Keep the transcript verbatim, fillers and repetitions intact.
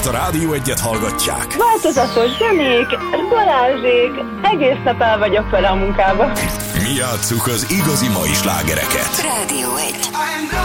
a Rádió Egyet hallgatják. Változatos zenék, Balázsék, egész nap el vagyok vele a munkába. Mi játsszuk az igazi mai slágereket. Rádió egy.